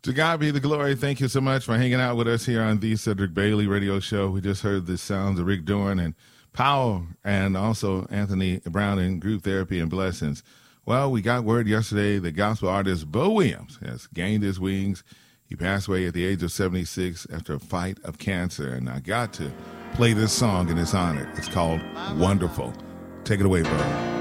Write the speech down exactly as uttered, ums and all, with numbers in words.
To God be the glory. Thank you so much for hanging out with us here on the Cedric Bailey Radio Show. We just heard the sounds of Rick Dorn and Powell, and also Anthony Brown in Group Therapy and Blessings. Well, we got word yesterday that gospel artist Bo Williams has gained his wings. He passed away at the age of seventy-six after a fight of cancer, and I got to play this song in his honor. It's called Wonderful. Take it away, Bo.